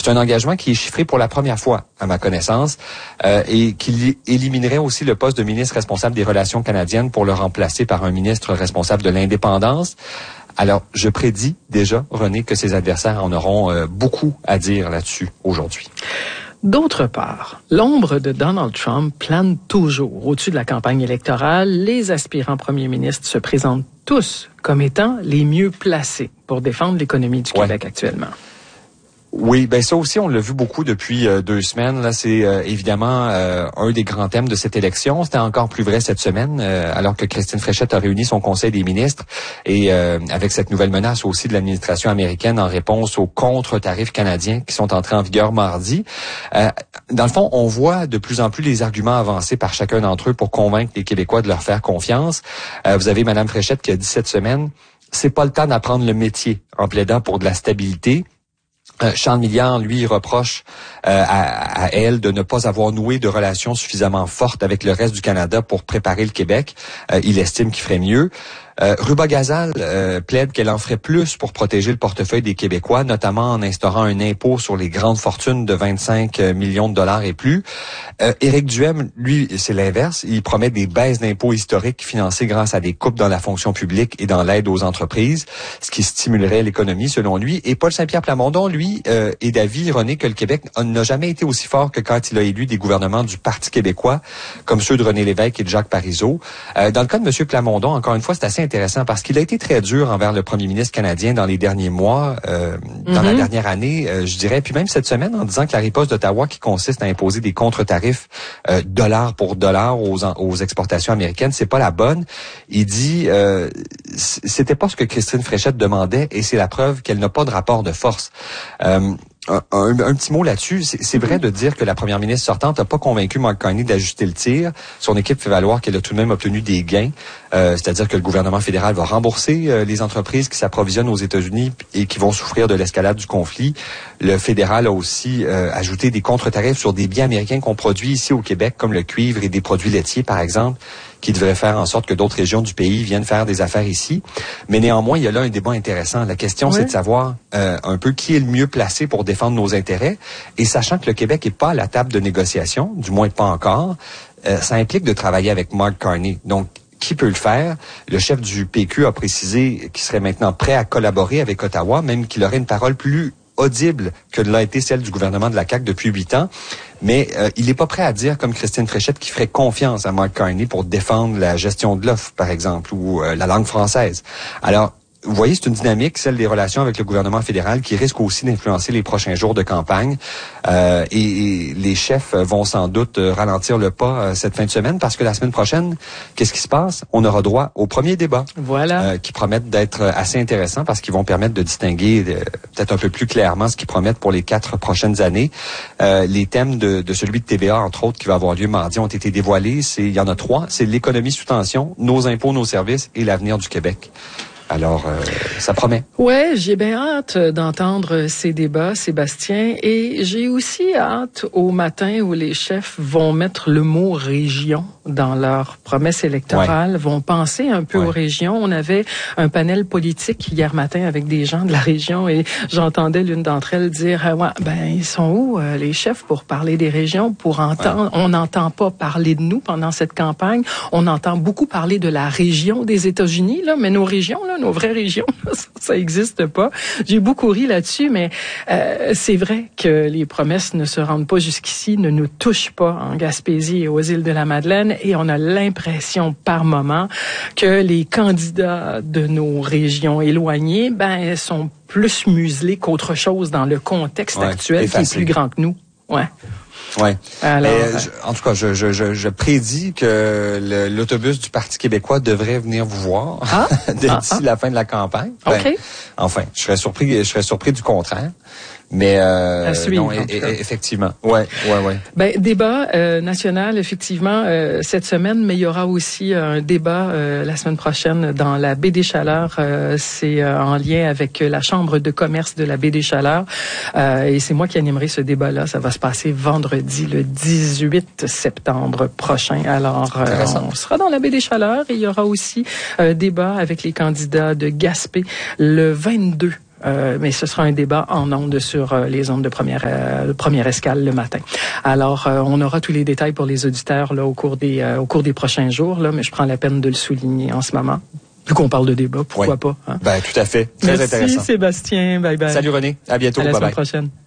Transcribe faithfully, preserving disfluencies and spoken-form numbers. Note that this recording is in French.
C'est un engagement qui est chiffré pour la première fois, à ma connaissance, euh, et qui éliminerait aussi le poste de ministre responsable des Relations canadiennes pour le remplacer par un ministre responsable de l'indépendance. Alors, je prédis déjà, René, que ses adversaires en auront euh, beaucoup à dire là-dessus aujourd'hui. D'autre part, l'ombre de Donald Trump plane toujours au-dessus de la campagne électorale. Les aspirants premiers ministres se présentent tous comme étant les mieux placés pour défendre l'économie du Québec ouais. actuellement. Oui, ben ça aussi, on l'a vu beaucoup depuis euh, deux semaines. Là, c'est euh, évidemment euh, un des grands thèmes de cette élection. C'était encore plus vrai cette semaine, euh, alors que Christine Fréchette a réuni son conseil des ministres et euh, avec cette nouvelle menace aussi de l'administration américaine en réponse aux contre-tarifs canadiens qui sont entrés en vigueur mardi. Euh, dans le fond, on voit de plus en plus les arguments avancés par chacun d'entre eux pour convaincre les Québécois de leur faire confiance. Euh, vous avez Mme Fréchette qui a dit cette semaine, c'est pas le temps d'apprendre le métier en plaidant pour de la stabilité. Euh, Charles Milliard, lui, reproche euh, à, à elle de ne pas avoir noué de relations suffisamment fortes avec le reste du Canada pour préparer le Québec. Euh, il estime qu'il ferait mieux. Euh, Ruba Gazal euh, plaide qu'elle en ferait plus pour protéger le portefeuille des Québécois, notamment en instaurant un impôt sur les grandes fortunes de vingt-cinq millions de dollars et plus. Euh, Éric Duhem, lui, c'est l'inverse. Il promet des baisses d'impôts historiques financées grâce à des coupes dans la fonction publique et dans l'aide aux entreprises, ce qui stimulerait l'économie, selon lui. Et Paul Saint-Pierre Plamondon, lui, euh, est d'avis, René, que le Québec n'a jamais été aussi fort que quand il a élu des gouvernements du Parti québécois, comme ceux de René Lévesque et de Jacques Parizeau. Euh, dans le cas de M. Plamondon, encore une fois, c'est assez intéressant parce qu'il a été très dur envers le premier ministre canadien dans les derniers mois, euh, mm-hmm. dans la dernière année, euh, je dirais, puis même cette semaine, en disant que la riposte d'Ottawa qui consiste à imposer des contre-tarifs euh, dollar pour dollar aux, aux exportations américaines, c'est pas la bonne. Il dit, euh, c'était pas ce que Christine Fréchette demandait et c'est la preuve qu'elle n'a pas de rapport de force. Euh, Un, un, un petit mot là-dessus, c'est, c'est vrai de dire que la première ministre sortante n'a pas convaincu Mark Carney d'ajuster le tir. Son équipe fait valoir qu'elle a tout de même obtenu des gains, euh, c'est-à-dire que le gouvernement fédéral va rembourser euh, les entreprises qui s'approvisionnent aux États-Unis et qui vont souffrir de l'escalade du conflit. Le fédéral a aussi euh, ajouté des contre-tarifs sur des biens américains qu'on produit ici au Québec, comme le cuivre et des produits laitiers, par exemple, qui devrait faire en sorte que d'autres régions du pays viennent faire des affaires ici. Mais néanmoins, il y a là un débat intéressant. La question, oui. c'est de savoir euh, un peu qui est le mieux placé pour défendre nos intérêts. Et sachant que le Québec n'est pas à la table de négociation, du moins pas encore, euh, ça implique de travailler avec Mark Carney. Donc, qui peut le faire? Le chef du P Q a précisé qu'il serait maintenant prêt à collaborer avec Ottawa, même qu'il aurait une parole plus audible que l'a été celle du gouvernement de la C A Q depuis huit ans. Mais euh, il n'est pas prêt à dire, comme Christine Fréchette, qu'il ferait confiance à Mark Carney pour défendre la gestion de l'offre, par exemple, ou euh, la langue française. Alors, vous voyez, c'est une dynamique, celle des relations avec le gouvernement fédéral, qui risque aussi d'influencer les prochains jours de campagne. Euh, et, et les chefs vont sans doute ralentir le pas euh, cette fin de semaine, parce que la semaine prochaine, qu'est-ce qui se passe? On aura droit au premier débat. Voilà. Euh, qui promettent d'être assez intéressants, parce qu'ils vont permettre de distinguer euh, peut-être un peu plus clairement ce qu'ils promettent pour les quatre prochaines années. Euh, les thèmes de, de celui de T V A, entre autres, qui va avoir lieu mardi, ont été dévoilés. C'est, il y en a trois. C'est l'économie sous tension, nos impôts, nos services et l'avenir du Québec. Alors, euh, ça promet. Ouais, j'ai bien hâte d'entendre ces débats, Sébastien, et j'ai aussi hâte au matin où les chefs vont mettre le mot région dans leur promesse électorale, ouais. vont penser un peu ouais. aux régions. On avait un panel politique hier matin avec des gens de la région et j'entendais l'une d'entre elles dire ah, ouais, ben ils sont où euh, les chefs pour parler des régions, pour entendre. Ouais. On n'entend pas parler de nous pendant cette campagne. On entend beaucoup parler de la région des États-Unis, là, mais nos régions, là, nos vraies régions, ça n'existe pas. J'ai beaucoup ri là-dessus, mais euh, c'est vrai que les promesses ne se rendent pas jusqu'ici, ne nous touchent pas en Gaspésie et aux îles de la Madeleine, et on a l'impression par moment que les candidats de nos régions éloignées, ben, sont plus muselés qu'autre chose dans le contexte ouais, actuel qui est plus grand que nous. Ouais. Ouais. Alors, Mais, je, en tout cas, je, je, je, je prédis que le, l'autobus du Parti québécois devrait venir vous voir ah? d'ici ah, ah. la fin de la campagne. Ben, OK. Enfin, je serais surpris, je serais surpris du contraire. Mais euh, suivre, non, e- e- effectivement, ouais, ouais, ouais. Ben débat euh, national effectivement euh, cette semaine, mais il y aura aussi un débat euh, la semaine prochaine dans la baie des Chaleurs. Euh, c'est euh, en lien avec la chambre de commerce de la baie des Chaleurs, euh, et c'est moi qui animerai ce débat-là. Ça va se passer vendredi, le dix-huit septembre prochain. Alors, euh, on sera dans la baie des Chaleurs et il y aura aussi un débat avec les candidats de Gaspé le vingt-deux. euh, mais ce sera un débat en ondes sur euh, les ondes de première euh, première escale le matin. Alors, euh, on aura tous les détails pour les auditeurs là au cours des euh, au cours des prochains jours là, mais je prends la peine de le souligner en ce moment. Vu qu'on parle de débat, pourquoi oui. pas? Hein? Ben tout à fait, très Merci, intéressant. Sébastien, bye bye. Salut René, à bientôt, à la bye semaine bye. prochaine.